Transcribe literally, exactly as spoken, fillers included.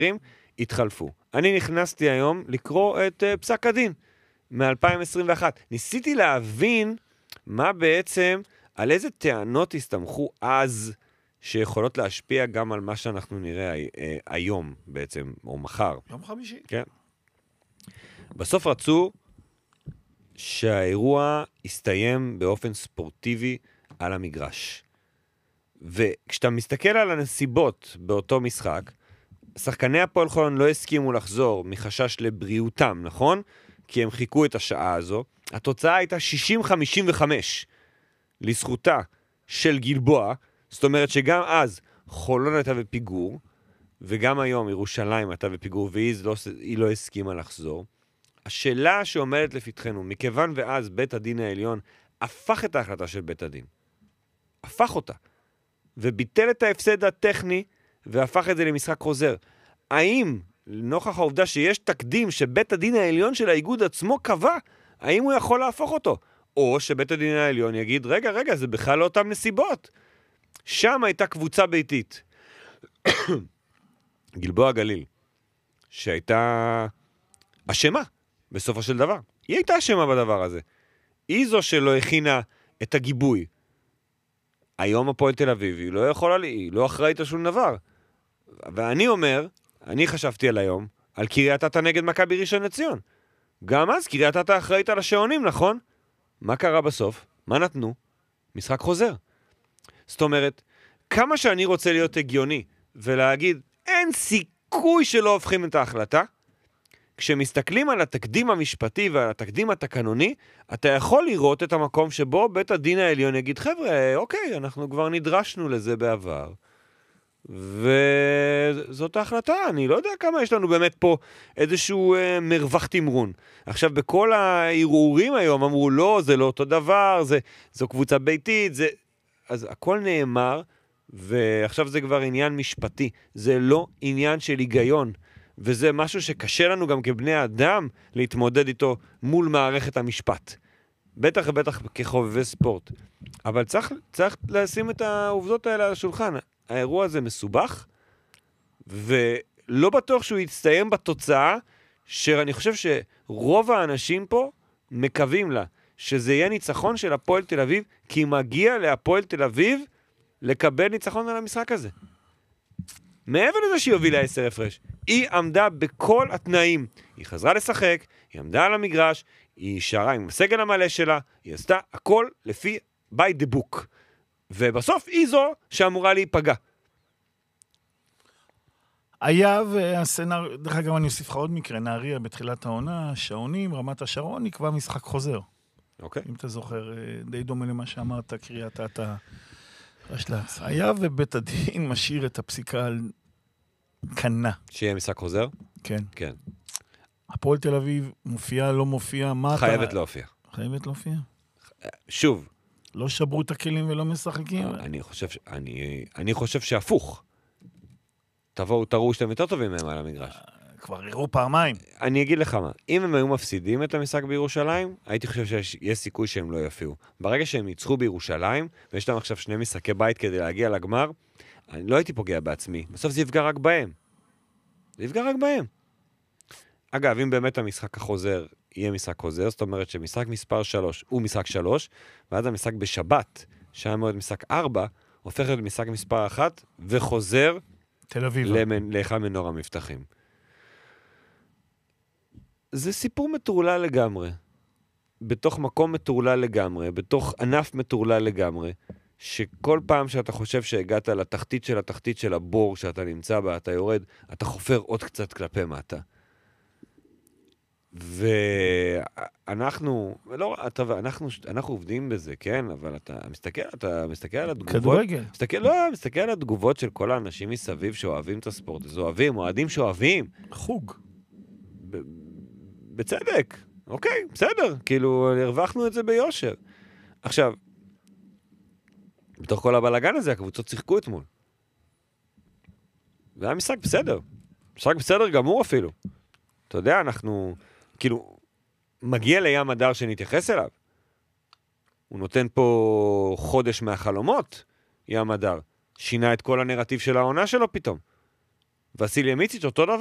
אחרים, התחלפו. אני נכנסתי היום לקרוא את uh, פסק הדין מ-אלפיים עשרים ואחת. ניסיתי להבין מה בעצם, על איזה טענות הסתמכו אז, שיכולות להשפיע גם על מה שאנחנו נראה uh, היום בעצם, או מחר. יום חמישי. כן. בסוף רצו שהאירוע יסתיים באופן ספורטיבי על המגרש. וכשאתה מסתכל על הנסיבות באותו משחק, שחקני הפועל חולון לא הסכימו לחזור מחשש לבריאותם, נכון? כי הם חיכו את השעה הזו. התוצאה הייתה שישים חמישים וחמש לזכותה של גלבוע, זאת אומרת שגם אז חולון הייתה בפיגור, וגם היום ירושלים הייתה בפיגור, והיא לא, לא הסכימה לחזור. השאלה שעומדת לפתחנו, מכיוון ואז בית הדין העליון הפך את ההחלטה של בית הדין. הפך אותה. וביטל את ההפסד הטכני, והפך את זה למשחק חוזר. האם, נוכח העובדה שיש תקדים שבית הדין העליון של האיגוד עצמו קבע, האם הוא יכול להפוך אותו? או שבית הדין העליון יגיד, רגע, רגע, זה בכלל לא אותם נסיבות. שם הייתה קבוצה ביתית. גלבוע גליל, שהייתה אשמה בסופו של דבר. היא הייתה אשמה בדבר הזה. היא זו שלא הכינה את הגיבוי. היום הפועל תל אביב, היא לא יכולה, היא לא אחראית על שום דבר. ואני אומר, אני חשבתי על היום, על קריית אתא נגד מכבי ראשון לציון. גם אז קריית אתא אחראית על השעונים, נכון? מה קרה בסוף? מה נתנו? משחק חוזר. זאת אומרת, כמה שאני רוצה להיות הגיוני, ולהגיד, אין סיכוי שלא הופכים את ההחלטה, כשמסתכלים על התקדים המשפטי ועל התקדים התקנוני, אתה יכול לראות את המקום שבו בית הדין העליון יגיד, חבר'ה, אוקיי, אנחנו כבר נדרשנו לזה בעבר, וזאת ההחלטה. אני לא יודע כמה יש לנו באמת פה איזשהו אה, מרווח תמרון. עכשיו, בכל הערעורים היום אמרו, לא, זה לא אותו דבר, זה, זו קבוצה ביתית, זה... אז הכל נאמר, ועכשיו זה כבר עניין משפטי. זה לא עניין של היגיון. וזה משהו שקשה לנו גם כבני אדם להתמודד איתו מול מערכת המשפט. בטח ובטח כחובבי ספורט. אבל צריך, צריך לשים את העובדות האלה על השולחן. האירוע הזה מסובך, ולא בטוח שהוא יצטיין בתוצאה, שאני חושב שרוב האנשים פה מקווים לה, שזה יהיה ניצחון של הפועל תל אביב, כי מגיע להפועל תל אביב לקבל ניצחון על המשחק הזה. מעבר לזה שהיא הובילה עשר הפרש, היא עמדה בכל התנאים. היא חזרה לשחק, היא עמדה על המגרש, היא שערה עם הסגל המלא שלה, היא עשתה הכל לפי by the book. ובסוף היא זו שאמורה להיפגע. היה והסנר, דרך אגב אני אוסיף לך עוד מקרה, נהריה בתחילת העונה, שעונים, רמת השרון, נקבע משחק חוזר. אוקיי. אם אתה זוכר, די דומה למה שאמרת, קריאת אתא רשל"צ. היה ובית הדין משאיר את הפסיקה על קנה. שיהיה משחק חוזר? כן. כן. הפועל תל אביב מופיע, לא מופיע, מה אתה... חייבת להופיע. חייבת להופיע? שוב. לא שברו את הכלים ולא משחקים? אני חושב, אני, אני חושב שהפוך. תבואו, תראו שאתם יותר טובים מהם על המגרש. כבר הראו פעמיים. אני אגיד לך מה, אם הם היו מפסידים את המשחק בירושלים, הייתי חושב שיש סיכוי שהם לא יפיעו. ברגע שהם ניצחו בירושלים, ויש להם עכשיו שני משחקי בית כדי להגיע לגמר, אני לא הייתי פוגע בעצמי. בסוף זה יפגע רק בהם. זה יפגע רק בהם. אגב, אם באמת המשחק החוזר יהיה משחק חוזר, זאת אומרת שמשחק מספר שלוש הוא משחק שלוש, ואז המשחק בשבת, שהיה מאוד משחק ארבע, הופך להיות משחק מספר אחת, וחוזר תל אביב. לאחד מנור המבטחים. זה סיפור מטורלל לגמרי. בתוך מקום מטורלל לגמרי, בתוך ענף מטורלל לגמרי, שכל פעם שאתה חושב שהגעת לתחתית של התחתית של הבור שאתה נמצא בה, אתה יורד, אתה חופר עוד קצת כלפי מטה. ואנחנו, לא, אתה, אנחנו, אנחנו עובדים בזה, כן, אבל אתה מסתכל, אתה מסתכל על התגובות. כדורגל. מסתכל, לא, מסתכל על התגובות של כל האנשים מסביב שאוהבים את הספורט, אז אוהבים, אוהדים שאוהבים. חוג. ב, בצדק, אוקיי, בסדר, כאילו, הרווחנו את זה ביושר. עכשיו, בתוך כל הבלגן הזה, הקבוצות שיחקו אתמול. והיה משחק בסדר. משחק בסדר גמור אפילו. אתה יודע, אנחנו, כאילו, מגיע לים הדר שנתייחס אליו. הוא נותן פה חודש מהחלומות, ים הדר. שינה את כל הנרטיב של העונה שלו פתאום. וסיליה מיציץ' אותו דבר.